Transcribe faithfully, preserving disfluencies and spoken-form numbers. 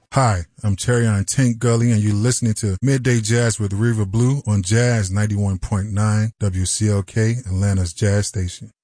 Hi, I'm Terry on Tank Gully, and you're listening to Midday Jazz with Riva Blue on Jazz ninety-one point nine W C L K, Atlanta's Jazz Station.